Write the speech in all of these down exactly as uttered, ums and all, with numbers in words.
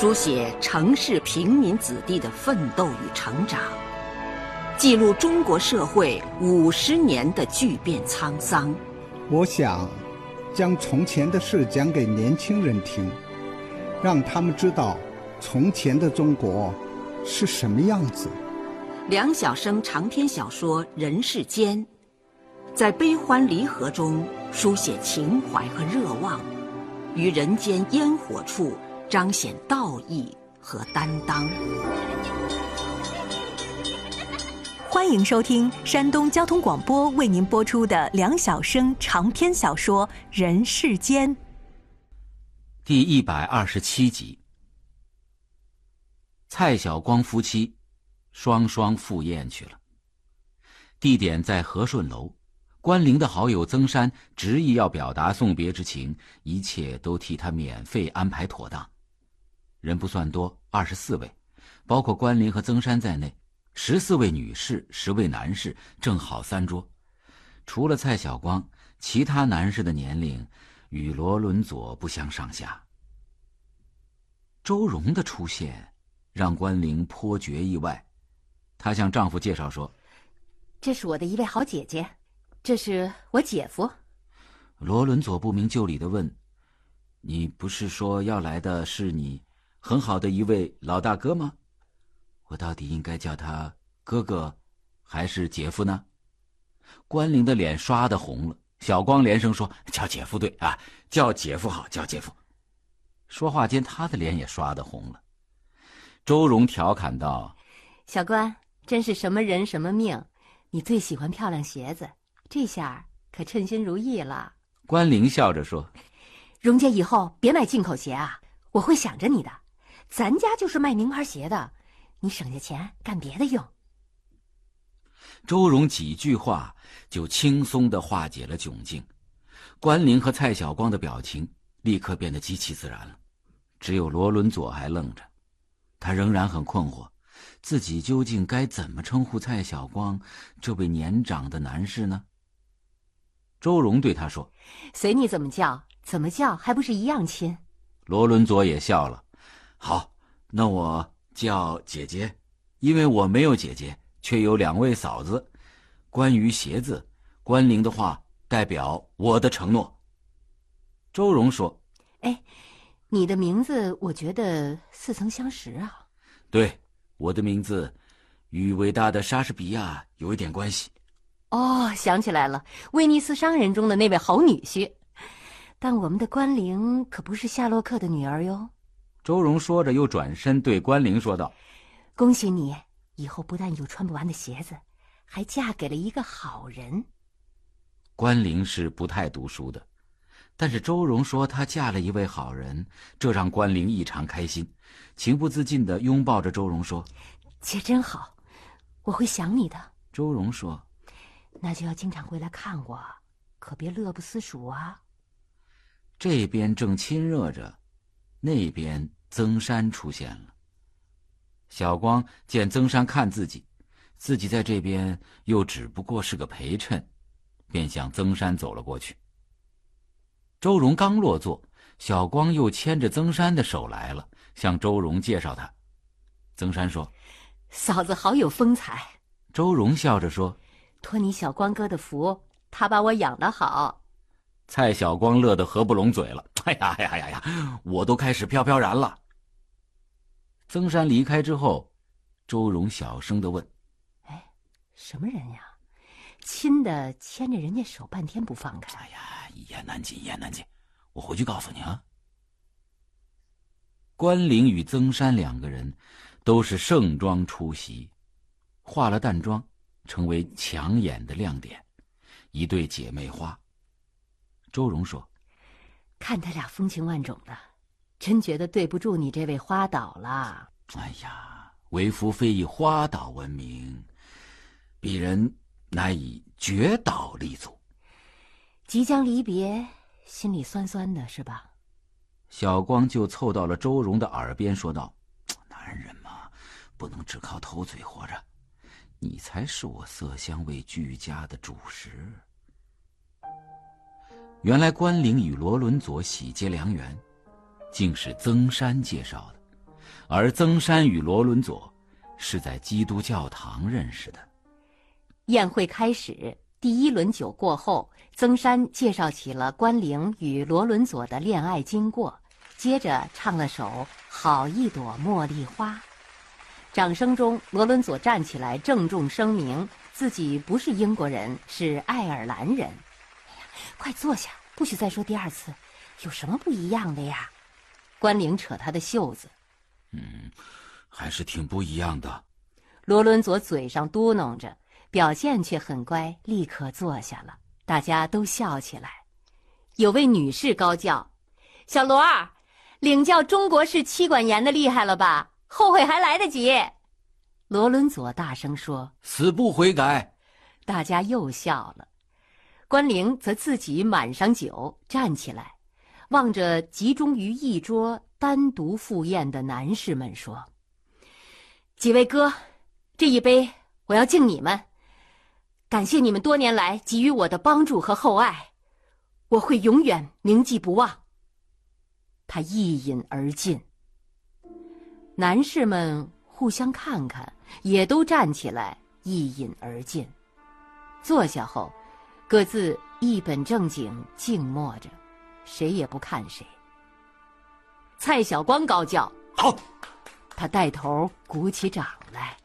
书写城市平民子弟的奋斗与成长，记录中国社会五十年的巨变沧桑。 我想将从前的事讲给年轻人听，让他们知道从前的中国是什么样子。 梁晓声长篇小说《人世间》，在悲欢离合中书写情怀和热望，于人间烟火处彰显道义和担当。 欢迎收听山东交通广播为您播出的梁晓声长篇小说《人世间》 第一百二十七集。蔡晓光夫妻双双赴宴去了，地点在和顺楼。关凌的好友曾山执意要表达送别之情，一切都替他免费安排妥当。人不算多，二十四位，包括关凌和曾山在内，十四位女士，十位男士，正好三桌。除了蔡晓光，其他男士的年龄与罗伦佐不相上下。周荣的出现让关凌颇觉意外，她向丈夫介绍说：“ 这是我的一位好姐姐，这是我姐夫。” 罗伦佐不明就里地问：“你不是说要来的是你很好的一位老大哥吗？我到底应该叫他哥哥还是姐夫呢？”关凌的脸刷得红了，小光连声说：“叫姐夫对啊，叫姐夫好，叫姐夫。”说话间他的脸也刷得红了。周荣调侃道：“ 小关真是什么人什么命，你最喜欢漂亮鞋子，这下可称心如意了。” 关凌笑着说：“ 荣姐以后别买进口鞋啊，我会想着你的，咱家就是卖名牌鞋的，你省下钱干别的用。” 周荣几句话就轻松地化解了窘境，关凌和蔡晓光的表情立刻变得极其自然了，只有罗伦佐还愣着，他仍然很困惑，自己究竟该怎么称呼蔡晓光这位年长的男士呢？周荣对他说：“ 随你怎么叫，怎么叫还不是一样亲。” 罗伦佐也笑了：“好，那我叫姐姐，因为我没有姐姐，却有两位嫂子。关于鞋子，关凌的话代表我的承诺。”周荣说：“ 哎，你的名字我觉得似曾相识啊。”“ 对，我的名字与伟大的莎士比亚有一点关系。”“ 哦，想起来了，威尼斯商人中的那位好女婿。但我们的关凌可不是夏洛克的女儿哟。” 周荣说着又转身对关凌说道：“ 恭喜你，以后不但有穿不完的鞋子，还嫁给了一个好人。” 关凌是不太读书的，但是周荣说她嫁了一位好人，这让关凌异常开心，情不自禁地拥抱着周荣说：“ 姐真好，我会想你的。” 周荣说：“ 那就要经常回来看我，可别乐不思蜀啊。” 这边正亲热着，那边曾山出现了。小光见曾山看自己，自己在这边又只不过是个陪衬，便向曾山走了过去。周荣刚落座，小光又牵着曾山的手来了，向周荣介绍他。曾山说：“ 嫂子好有风采。” 周荣笑着说：“ 托你小光哥的福，他把我养得好。” 蔡晓光乐得合不拢嘴了：“哎呀呀呀呀，我都开始飘飘然了。”曾山离开之后，周荣小声地问：“ 哎，什么人呀？亲的牵着人家手半天不放开。”“ 哎呀，一言难尽，一言难尽，我回去告诉你啊。”关凌与曾山两个人都是盛装出席，化了淡妆，成为抢眼的亮点，一对姐妹花。周荣说：“ 看他俩风情万种的，真觉得对不住你这位花岛了。”“ 哎呀，为夫非以花岛闻名，鄙人乃以绝岛立足。”“ 即将离别，心里酸酸的是吧？” 小光就凑到了周荣的耳边说道：“男人嘛，不能只靠偷嘴活着，你才是我色香味俱佳的主食。”原来关凌与罗伦佐喜结良缘，竟是曾山介绍的。 而曾山与罗伦佐是在基督教堂认识的。 宴会开始，第一轮酒过后，曾山介绍起了关灵与罗伦佐的恋爱经过，接着唱了首《好一朵茉莉花》。掌声中，罗伦佐站起来郑重声明自己不是英国人，是爱尔兰人。哎呀，快坐下，不许再说第二次，有什么不一样的呀？关灵扯他的袖子。 嗯，还是挺不一样的。 罗伦佐嘴上嘟囔着，表现却很乖，立刻坐下了。大家都笑起来。有位女士高叫：“小罗儿，领教中国式妻管严的厉害了吧？后悔还来得及。”罗伦佐大声说：“ 死不悔改。” 大家又笑了。关灵则自己满上酒，站起来，望着集中于一桌单独赴宴的男士们说：“几位哥，这一杯我要敬你们，感谢你们多年来给予我的帮助和厚爱，我会永远铭记不忘。”他一饮而尽。男士们互相看看，也都站起来一饮而尽。坐下后，各自一本正经静默着，谁也不看谁。蔡晓光高叫：“ 好！” 他带头鼓起掌来。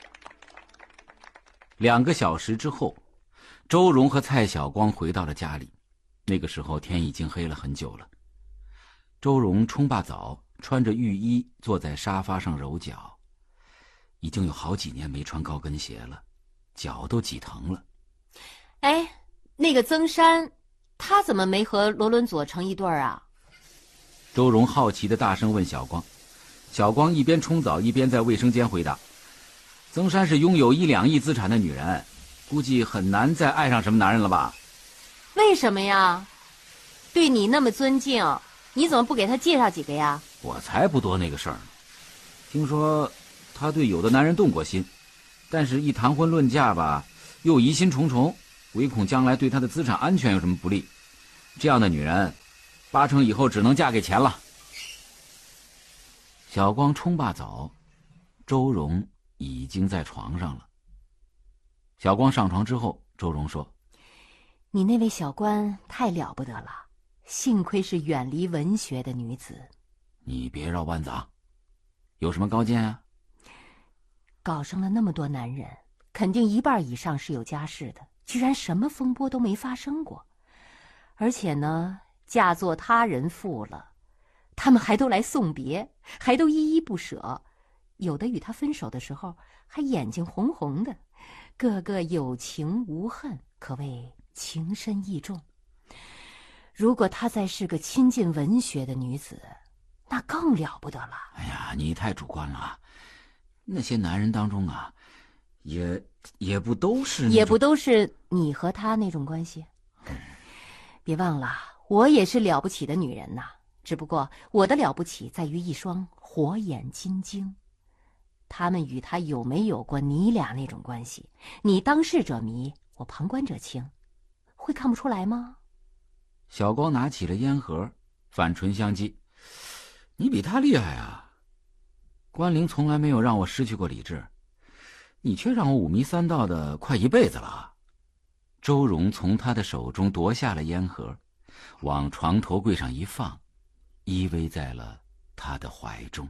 两个小时之后，周荣和蔡晓光回到了家里。那个时候天已经黑了很久了。周荣冲罢澡，穿着浴衣坐在沙发上揉脚，已经有好几年没穿高跟鞋了，脚都挤疼了。 哎，那个曾山，他怎么没和罗伦佐成一对儿啊？ 周荣好奇地大声问小光。小光一边冲澡一边在卫生间回答：“曾山是拥有一两亿资产的女人，估计很难再爱上什么男人了吧？”“ 为什么呀？对你那么尊敬，你怎么不给他介绍几个呀？”“ 我才不多那个事儿呢。听说他对有的男人动过心，但是一谈婚论嫁吧，又疑心重重，唯恐将来对他的资产安全有什么不利。这样的女人，八成以后只能嫁给钱了。”小光冲罢澡，周荣已经在床上了。小光上床之后，周荣说：“ 你那位小关太了不得了，幸亏是远离文学的女子。”“ 你别绕弯子啊，有什么高见啊？”“ 搞上了那么多男人，肯定一半以上是有家室的，居然什么风波都没发生过。而且呢，嫁作他人妇了，他们还都来送别，还都依依不舍，有的与他分手的时候还眼睛红红的，个个有情无恨，可谓情深意重。如果她再是个亲近文学的女子，那更了不得了。”“ 哎呀，你太主观了。那些男人当中啊，也也不都是也不都是你和他那种关系。别忘了，我也是了不起的女人呐，只不过我的了不起在于一双火眼金睛。他们与他有没有过你俩那种关系，你当事者迷，我旁观者清，会看不出来吗？” 小光拿起了烟盒，反唇相讥：“你比他厉害啊！关灵从来没有让我失去过理智，你却让我五迷三道的快一辈子了。”周荣从他的手中夺下了烟盒，往床头柜上一放，依偎在了他的怀中。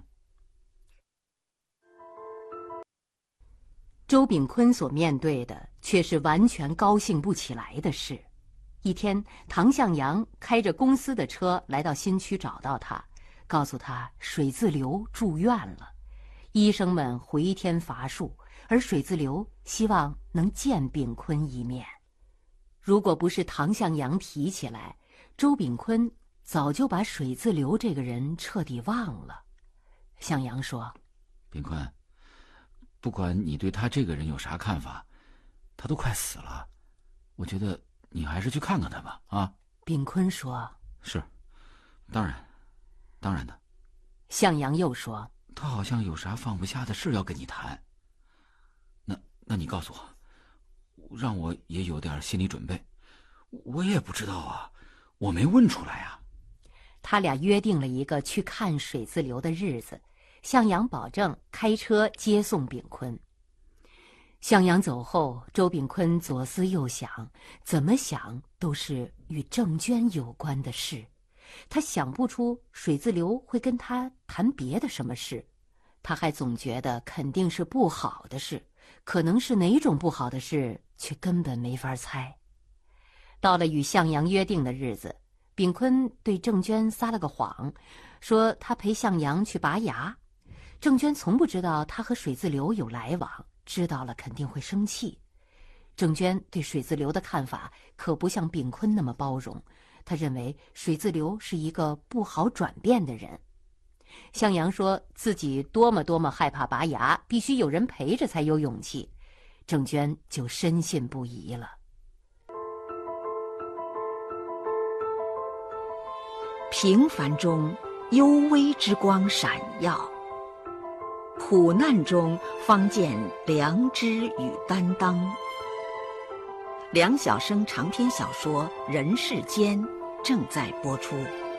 周炳坤所面对的却是完全高兴不起来的事。一天，唐向阳开着公司的车来到新区找到他，告诉他水自流住院了，医生们回天乏术，而水自流希望能见炳坤一面。如果不是唐向阳提起来，周炳坤早就把水自流这个人彻底忘了。向阳说：“ 炳坤，不管你对他这个人有啥看法，他都快死了，我觉得你还是去看看他吧。”啊， 炳坤说：“ 是，当然，当然的。” 向阳又说：“ 他好像有啥放不下的事要跟你谈。那那你告诉我，让我也有点心理准备。我也不知道啊，我没问出来啊。” 他俩约定了一个去看水自流的日子。 向阳保证开车接送炳坤。向阳走后，周炳坤左思右想，怎么想都是与郑娟有关的事。他想不出水自流会跟他谈别的什么事，他还总觉得肯定是不好的事，可能是哪种不好的事，却根本没法猜。到了与向阳约定的日子，炳坤对郑娟撒了个谎，说他陪向阳去拔牙。郑娟从不知道他和水自流有来往，知道了肯定会生气。郑娟对水自流的看法可不像炳坤那么包容，他认为水自流是一个不好转变的人。向阳说自己多么多么害怕拔牙，必须有人陪着才有勇气。郑娟就深信不疑了。 平凡中幽微之光闪耀，苦难中方见良知与担当。梁晓声长篇小说《人世间》正在播出。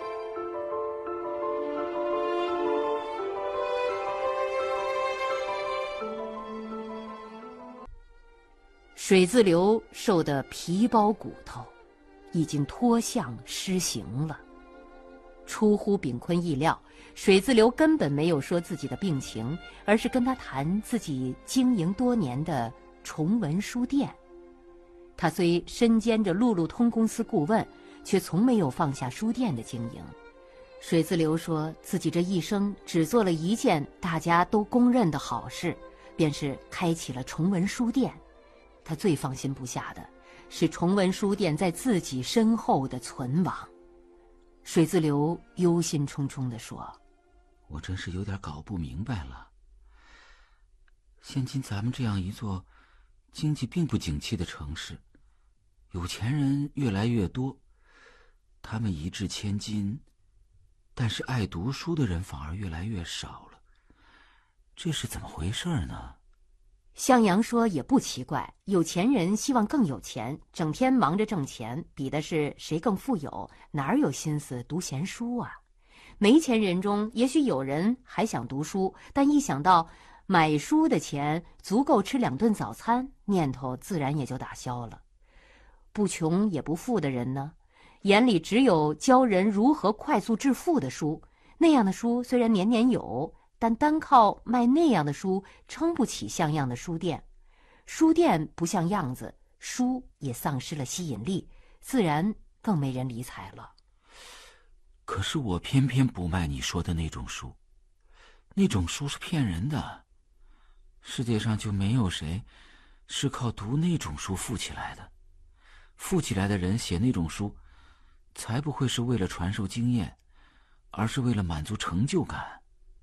水自流瘦得皮包骨头，已经脱相失形了。出乎炳坤意料，水自流根本没有说自己的病情，而是跟他谈自己经营多年的崇文书店。他虽身兼着路路通公司顾问，却从没有放下书店的经营。水自流说自己这一生只做了一件大家都公认的好事，便是开启了崇文书店。他最放心不下的是崇文书店在自己身后的存亡。水自流忧心忡忡地说： 我真是有点搞不明白了。现今咱们这样一座经济并不景气的城市，有钱人越来越多，他们一掷千金，但是爱读书的人反而越来越少了，这是怎么回事呢？ 向阳说也不奇怪，有钱人希望更有钱，整天忙着挣钱，比的是谁更富有，哪有心思读闲书啊？没钱人中也许有人还想读书，但一想到买书的钱足够吃两顿早餐，念头自然也就打消了。不穷也不富的人呢，眼里只有教人如何快速致富的书，那样的书虽然年年有，但单靠卖那样的书撑不起像样的书店。书店不像样子，书也丧失了吸引力，自然更没人理睬了。 可是我偏偏不卖你说的那种书，那种书是骗人的。世界上就没有谁是靠读那种书富起来的。富起来的人写那种书，才不会是为了传授经验，而是为了满足成就感。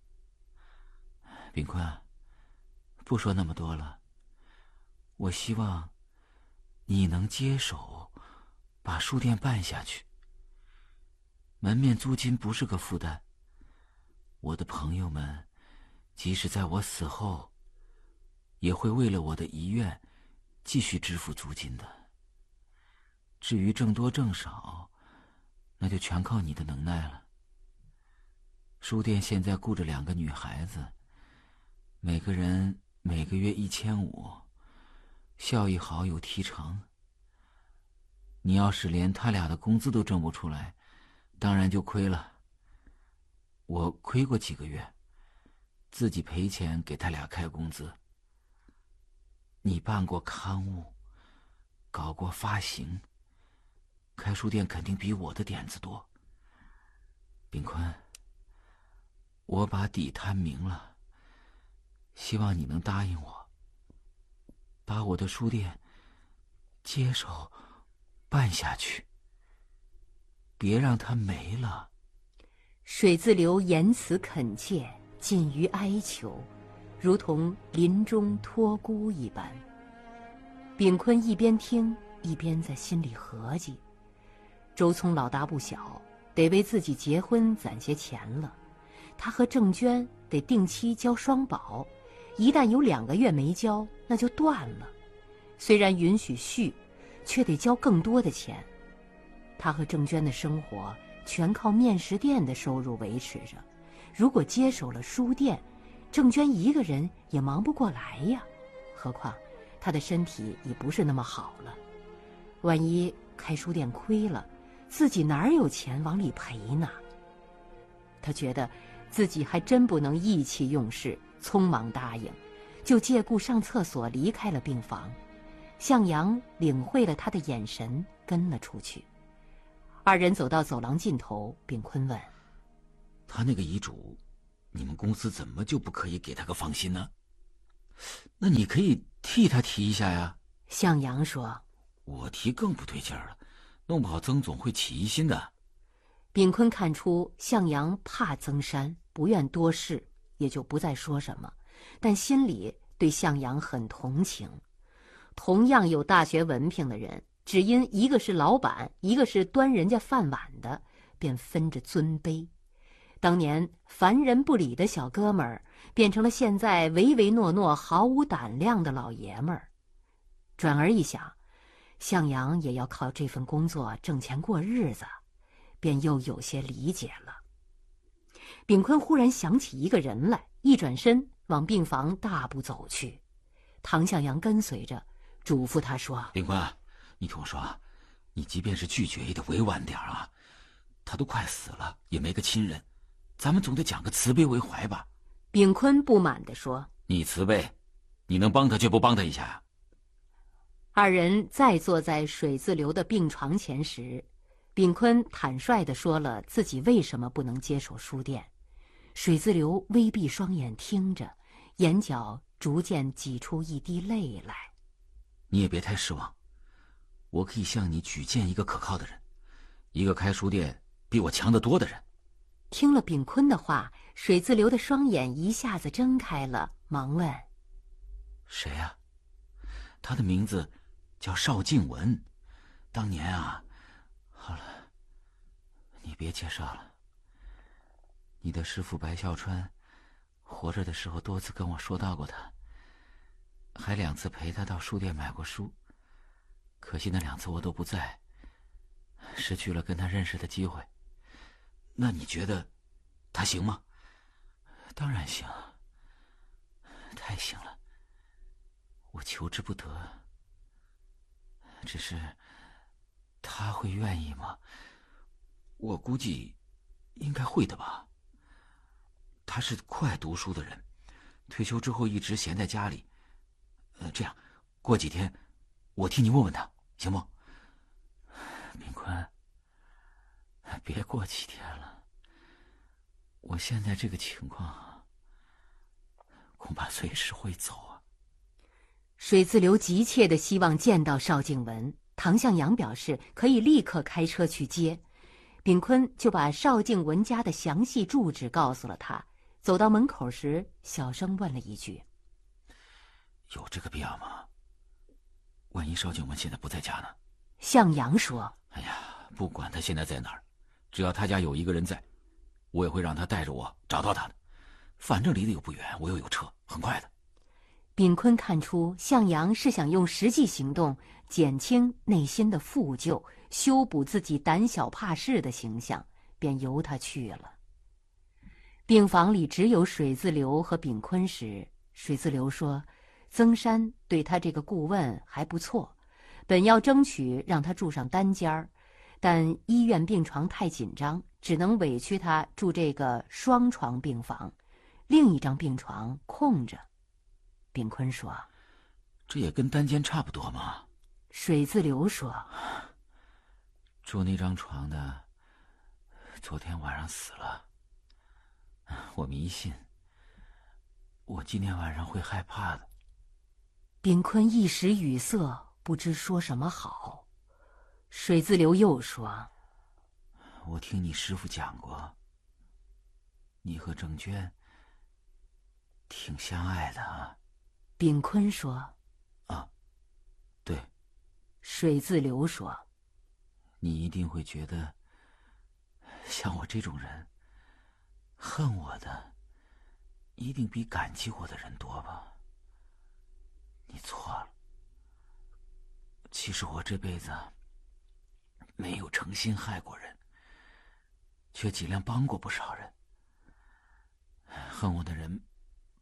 炳坤，不说那么多了，我希望你能接手把书店办下去。门面租金不是个负担，我的朋友们即使在我死后也会为了我的遗愿继续支付租金的。至于挣多挣少，那就全靠你的能耐了。书店现在雇着两个女孩子，每个人每个月一千五，效益好有提成。你要是连他俩的工资都挣不出来，当然就亏了。我亏过几个月，自己赔钱给他俩开工资。你办过刊物，搞过发行，开书店肯定比我的点子多。炳坤，我把底摊明了，希望你能答应我，把我的书店接手办下去，别让它没了。 水自流言辞恳切，近于哀求，如同临终托孤一般。炳坤一边听一边在心里合计，周聪老大不小，得为自己结婚攒些钱了。他和郑娟得定期交双保，一旦有两个月没交，那就断了。虽然允许续，却得交更多的钱。他和郑娟的生活全靠面食店的收入维持着，如果接手了书店， 郑娟一个人也忙不过来呀，何况她的身体已不是那么好了，万一开书店亏了，自己哪有钱往里赔呢？她觉得自己还真不能意气用事，匆忙答应，就借故上厕所离开了病房。向阳领会了他的眼神，跟了出去。二人走到走廊尽头，炳坤问： 他那个遗嘱，你们公司怎么就不可以给他个放心呢？那你可以替他提一下呀。 向阳说： 我提更不对劲儿了，弄不好曾总会起疑心的。 炳坤看出向阳怕曾山，不愿多事，也就不再说什么，但心里对向阳很同情。同样有大学文凭的人，只因一个是老板，一个是端人家饭碗的，便分着尊卑。当年烦人不理的小哥们儿，变成了现在唯唯诺诺、毫无胆量的老爷们儿。转而一想，向阳也要靠这份工作挣钱过日子，便又有些理解了。炳坤忽然想起一个人来，一转身往病房大步走去。唐向阳跟随着，嘱咐他说： 炳坤，你听我说，你即便是拒绝也得委婉点啊，他都快死了，也没个亲人，咱们总得讲个慈悲为怀吧。 炳坤不满地说： 你慈悲，你能帮他就不帮他一下呀？ 二人再坐在水自流的病床前时，炳坤坦率地说了自己为什么不能接手书店。水自流微闭双眼听着，眼角逐渐挤出一滴泪来。 你也别太失望，我可以向你举荐一个可靠的人，一个开书店比我强得多的人。 听了炳坤的话，水自流的双眼一下子睁开了，忙问： 谁呀？他的名字叫邵静文，当年啊……好了，你别介绍了。你的师父白孝川活着的时候多次跟我说到过他，还两次陪他到书店买过书，可惜那两次我都不在，失去了跟他认识的机会。那你觉得他行吗？当然行，太行了，我求之不得。只是他会愿意吗？我估计应该会的吧。他是酷爱读书的人，退休之后一直闲在家里。呃，这样，过几天我替你问问他，行不？炳坤，别过几天了，我现在这个情况，恐怕随时会走啊。 水自流急切地希望见到邵静文，唐向阳表示可以立刻开车去接。炳坤就把邵静文家的详细住址告诉了他。走到门口时，小声问了一句： 有这个必要吗？万一邵静文现在不在家呢？ 向阳说： 哎呀，不管他现在在哪儿，只要他家有一个人在，我也会让他带着我找到他的。反正离得又不远，我又有车，很快的。 炳坤看出向阳是想用实际行动减轻内心的负疚，修补自己胆小怕事的形象，便由他去了。病房里只有水自流和炳坤时，水自流说曾山对他这个顾问还不错，本要争取让他住上单间儿，但医院病床太紧张，只能委屈他住这个双床病房，另一张病床空着。炳坤说： 这也跟单间差不多嘛。 水自流说： 住那张床的昨天晚上死了，我迷信，我今天晚上会害怕的。 炳坤一时语塞，不知说什么好。水自流又说： 我听你师父讲过，你和郑娟挺相爱的啊。 炳坤说： 啊，对。 水自流说： 你一定会觉得像我这种人，恨我的一定比感激我的人多吧？你错了。其实我这辈子没有诚心害过人，却尽量帮过不少人。恨我的人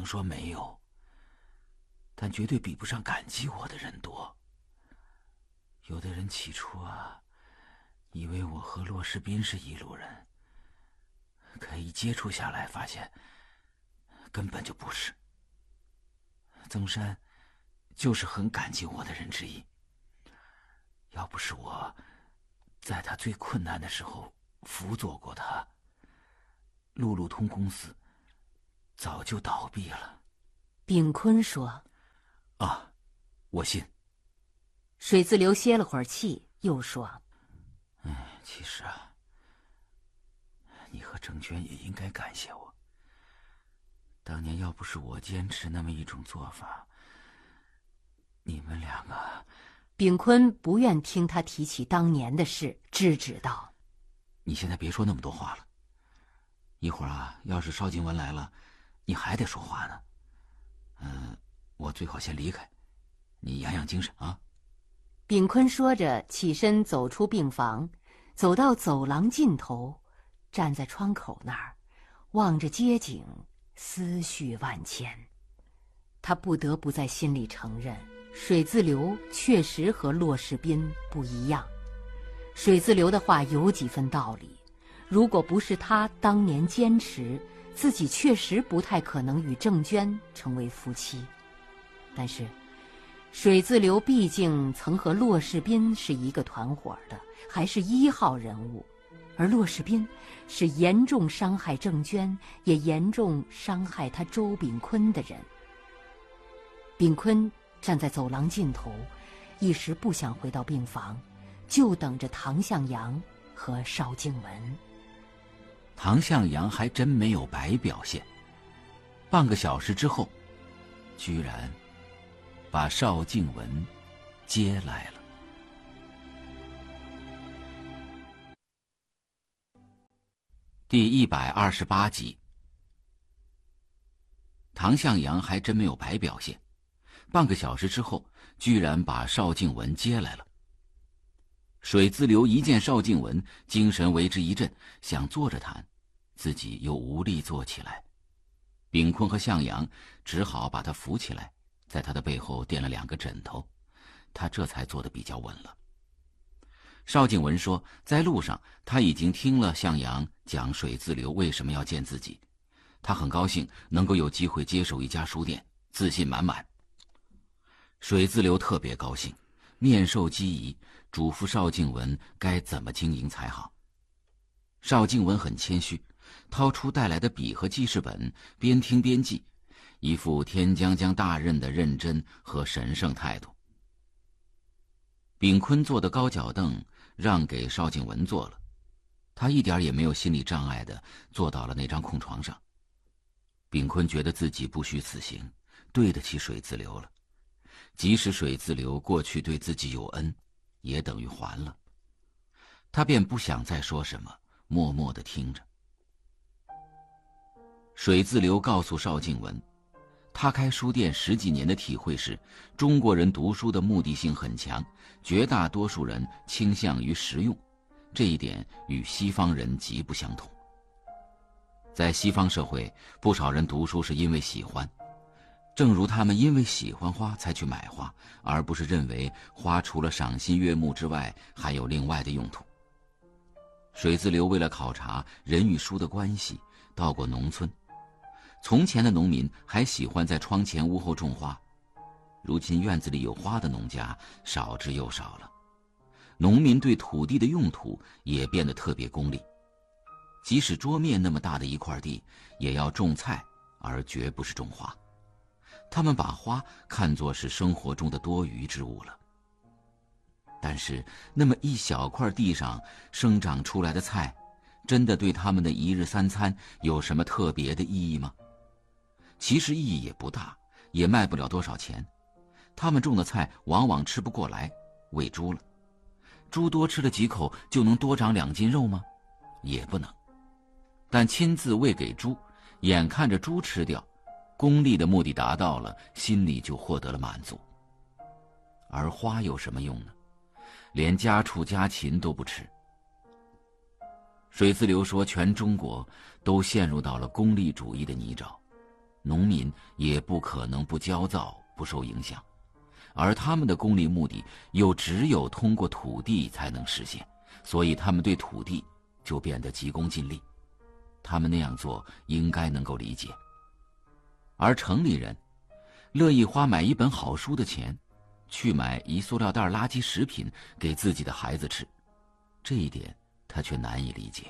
说没有，但绝对比不上感激我的人多。有的人起初啊，以为我和骆世斌是一路人，可一接触下来，发现根本就不是。曾山就是很感激我的人之一。要不是我在他最困难的时候辅佐过他，路路通公司早就倒闭了。 炳坤说： 啊，我信。 水自流歇了会儿气，又说： 嗯，其实啊，你和郑娟也应该感谢我。当年要不是我坚持那么一种做法，你们两个…… 炳坤不愿听他提起当年的事，制止道： 你现在别说那么多话了，一会儿啊，要是邵静文来了，你还得说话呢。嗯、呃，我最好先离开，你养养精神啊。 炳坤说着起身走出病房，走到走廊尽头，站在窗口那儿，望着街景，思绪万千。他不得不在心里承认，水自流确实和骆世斌不一样。水自流的话有几分道理，如果不是他当年坚持，自己确实不太可能与郑娟成为夫妻。但是水自流毕竟曾和骆世斌是一个团伙的，还是一号人物，而骆世斌是严重伤害郑娟，也严重伤害他周炳坤的人。炳坤站在走廊尽头，一时不想回到病房，就等着唐向阳和邵静文。 唐向阳还真没有白表现，半个小时之后，居然把邵静文接来了。第一百二十八集，唐向阳还真没有白表现，半个小时之后，居然把邵静文接来了。水自流一见邵静文，精神为之一振，想坐着谈，自己又无力坐起来。炳坤和向阳只好把他扶起来，在他的背后垫了两个枕头，他这才坐得比较稳了。邵静文说，在路上他已经听了向阳讲水自流为什么要见自己，他很高兴能够有机会接手一家书店，自信满满。水自流特别高兴，面授机宜，嘱咐邵静文该怎么经营才好。邵静文很谦虚，掏出带来的笔和记事本，边听边记，一副天将降大任的认真和神圣态度。炳坤坐的高脚凳让给邵静文坐了，他一点也没有心理障碍地坐到了那张空床上。炳坤觉得自己不虚此行，对得起水自流了。即使水自流过去对自己有恩，也等于还了。他便不想再说什么，默默地听着。水自流告诉邵静文，他开书店十几年的体会是，中国人读书的目的性很强，绝大多数人倾向于实用，这一点与西方人极不相同。在西方社会，不少人读书是因为喜欢，正如他们因为喜欢花才去买花，而不是认为花除了赏心悦目之外还有另外的用途。水自流为了考察人与书的关系，到过农村。从前的农民还喜欢在窗前屋后种花，如今院子里有花的农家少之又少了。农民对土地的用途也变得特别功利，即使桌面那么大的一块地，也要种菜，而绝不是种花。他们把花看作是生活中的多余之物了。但是那么一小块地上生长出来的菜，真的对他们的一日三餐有什么特别的意义吗？其实意义也不大，也卖不了多少钱。他们种的菜往往吃不过来，喂猪了。猪多吃了几口就能多长两斤肉吗？也不能。但亲自喂给猪，眼看着猪吃掉，功利的目的达到了，心里就获得了满足。而花有什么用呢？连家畜家禽都不吃。水自流说，全中国都陷入到了功利主义的泥沼， 农民也不可能不焦躁、不受影响，而他们的功利目的又只有通过土地才能实现，所以他们对土地就变得急功近利。他们那样做应该能够理解。而城里人乐意花买一本好书的钱，去买一塑料袋垃圾食品给自己的孩子吃，这一点他却难以理解。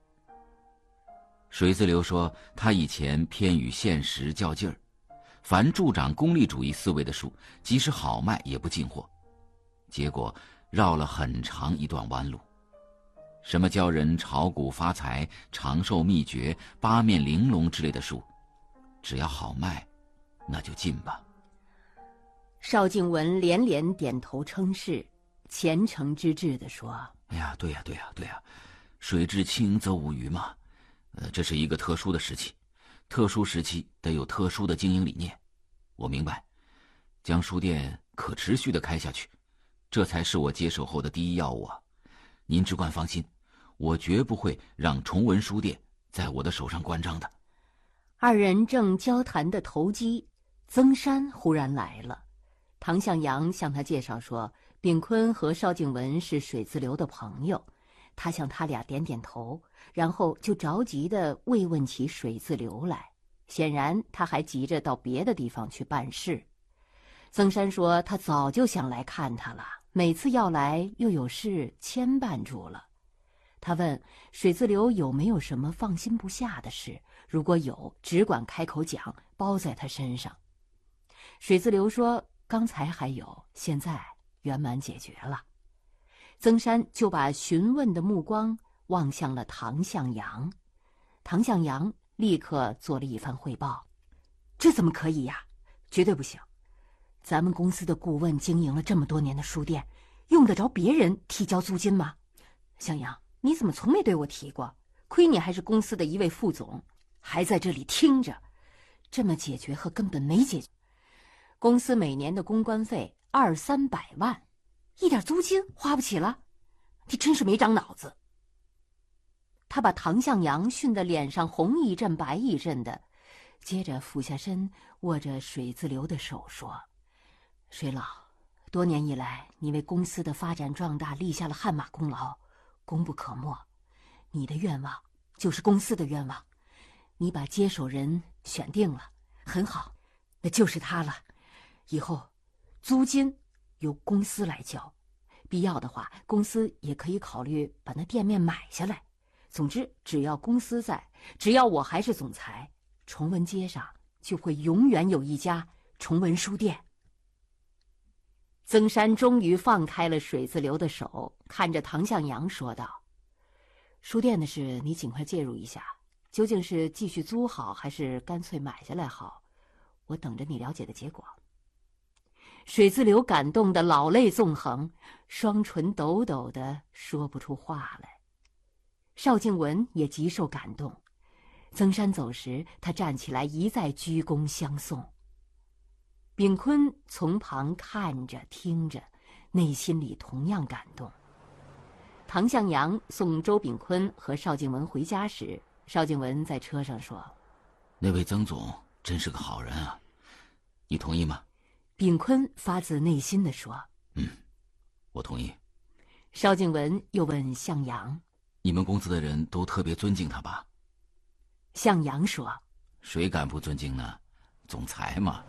水自流说，他以前偏与现实较劲儿，凡助长功利主义思维的书，即使好卖也不进货，结果绕了很长一段弯路。什么教人炒股发财、长寿秘诀、八面玲珑之类的书，只要好卖，那就进吧。 邵静文连连点头称是，虔诚之至地说：“ 哎呀，对呀，对呀，对呀，水至清则无鱼嘛。呃，这是一个特殊的时期，特殊时期得有特殊的经营理念。我明白，将书店可持续地开下去，这才是我接手后的第一要务啊。您只管放心，我绝不会让崇文书店在我的手上关张的。” 二人正交谈的投机，曾山忽然来了。唐向阳向他介绍说，秉坤和邵静文是水自流的朋友，他向他俩点点头，然后就着急地慰问起水自流来。显然他还急着到别的地方去办事。曾山说他早就想来看他了，每次要来又有事牵绊住了。他问水自流有没有什么放心不下的事，如果有，只管开口讲，包在他身上。水自流说刚才还有，现在圆满解决了。曾山就把询问的目光望向了唐向阳。唐向阳立刻做了一番汇报。这怎么可以呀？绝对不行。咱们公司的顾问经营了这么多年的书店，用得着别人提交租金吗？向阳，你怎么从没对我提过？亏你还是公司的一位副总，还在这里听着。这么解决和根本没解决。公司每年的公关费二三百万，一点租金花不起了，你真是没长脑子。他把唐向阳训得脸上红一阵白一阵的，接着俯下身握着水自流的手说：“水老，多年以来，你为公司的发展壮大立下了汗马功劳，功不可没。你的愿望就是公司的愿望，你把接手人选定了，很好，那就是他了。以后租金由公司来交，必要的话，公司也可以考虑把那店面买下来。总之，只要公司在，只要我还是总裁，崇文街上就会永远有一家崇文书店。”曾山终于放开了水自流的手，看着唐向阳说道：“书店的事你尽快介入一下，究竟是继续租好，还是干脆买下来好？我等着你了解的结果。”水自流感动得老泪纵横，双唇抖抖的说不出话来。邵静文也极受感动。曾山走时，他站起来一再鞠躬相送。秉坤从旁看着听着，内心里同样感动。唐向阳送周秉坤和邵静文回家时，邵静文在车上说：“ 那位曾总真是个好人啊，你同意吗？” 秉坤发自内心地说：“ 嗯，我同意。” 邵静文又问向阳：“ 你们公司的人都特别尊敬他吧？” 向阳说：“ 谁敢不尊敬呢？总裁嘛。”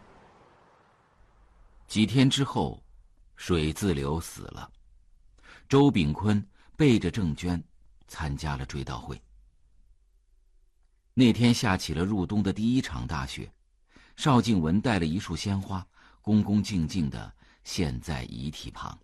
几天之后，水自流死了，周秉坤背着郑娟参加了追悼会。那天下起了入冬的第一场大雪，邵静文带了一束鲜花，恭恭敬敬地献在遗体旁。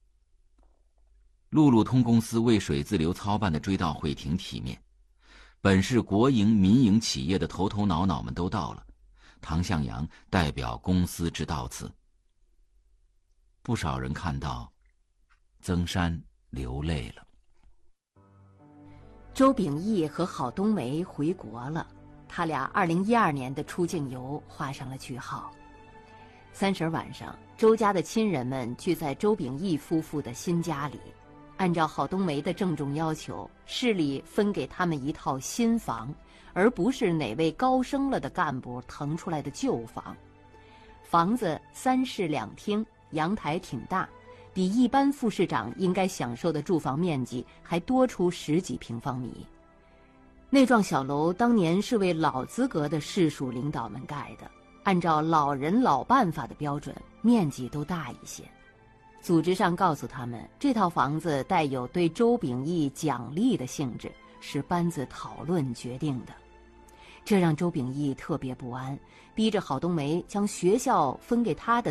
路路通公司为水自流操办的追悼会挺体面，本是国营民营企业的头头脑脑们都到了，唐向阳代表公司致悼词。不少人看到，曾山流泪了。 周秉义和郝冬梅回国了，他俩二零一二年的出境游画上了句号。三十晚上，周家的亲人们聚在周秉义夫妇的新家里，按照郝冬梅的郑重要求，市里分给他们一套新房， 而不是哪位高升了的干部腾出来的旧房。房子三室两厅，阳台挺大，比一般副市长应该享受的住房面积还多出十几平方米。那幢小楼当年是为老资格的市属领导们盖的，按照老人老办法的标准，面积都大一些。组织上告诉他们，这套房子带有对周秉义奖励的性质，是班子讨论决定的。这让周秉义特别不安，逼着郝冬梅将学校分给他的